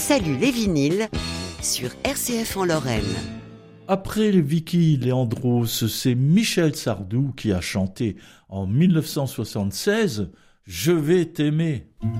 Salut les vinyles sur RCF en Lorraine. Après Vicky Leandros, c'est Michel Sardou qui a chanté en 1976 « Je vais t'aimer ».